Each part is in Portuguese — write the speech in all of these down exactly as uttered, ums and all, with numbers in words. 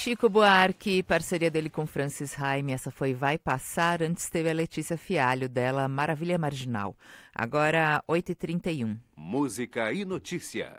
Chico Buarque, parceria dele com Francis Raime, essa foi Vai Passar. Antes teve a Letícia Fialho, dela Maravilha Marginal. Agora, oito e trinta e um. Música e notícia.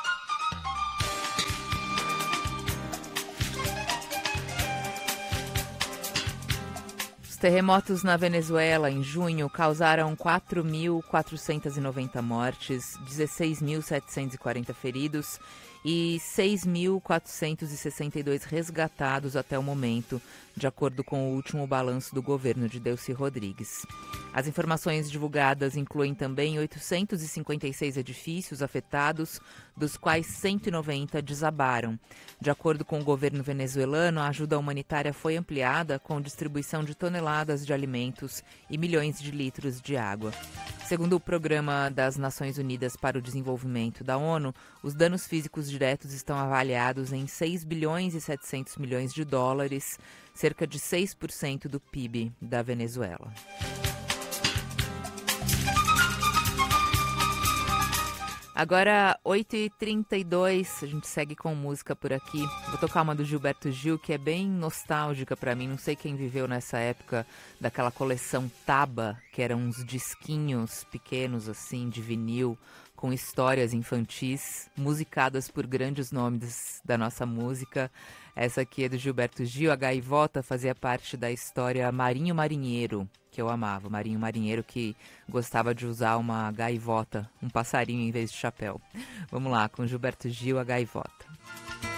Os terremotos na Venezuela em junho causaram quatro mil quatrocentas e noventa mortes, dezesseis mil setecentos e quarenta feridos e seis mil quatrocentos e sessenta e dois resgatados até o momento, de acordo com o último balanço do governo de Delcy Rodrigues. As informações divulgadas incluem também oitocentos e cinquenta e seis edifícios afetados, dos quais cento e noventa desabaram. De acordo com o governo venezuelano, a ajuda humanitária foi ampliada com distribuição de toneladas de alimentos e milhões de litros de água. Segundo o Programa das Nações Unidas para o Desenvolvimento da ONU, os danos físicos diretos estão avaliados em seis bilhões e setecentos milhões de dólares, cerca de seis por cento do P I B da Venezuela. Agora, oito e trinta e dois, a gente segue com música por aqui. Vou tocar uma do Gilberto Gil, que é bem nostálgica pra mim. Não sei quem viveu nessa época daquela coleção Taba, que eram uns disquinhos pequenos, assim, de vinil, com histórias infantis, musicadas por grandes nomes da nossa música. Essa aqui é do Gilberto Gil. A Gaivota fazia parte da história Marinho Marinheiro, que eu amava. Marinho Marinheiro que gostava de usar uma gaivota, um passarinho em vez de chapéu. Vamos lá, com Gilberto Gil, a Gaivota.